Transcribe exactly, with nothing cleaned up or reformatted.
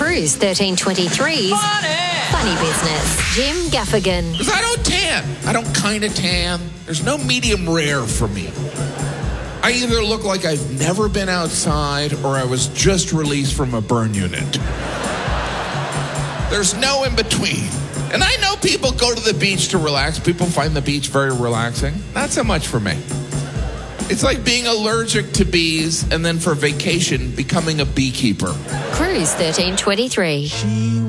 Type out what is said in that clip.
Cruise thirteen twenty-three's Funny. Funny Business. Jim Gaffigan. Because I don't tan. I don't kind of tan. There's no medium rare for me. I either look like I've never been outside or I was just released from a burn unit. There's no in between. And I know people go to the beach to relax. People find the beach very relaxing. Not so much for me. It's like being allergic to bees and then for vacation becoming a beekeeper. Cruise thirteen twenty-three. She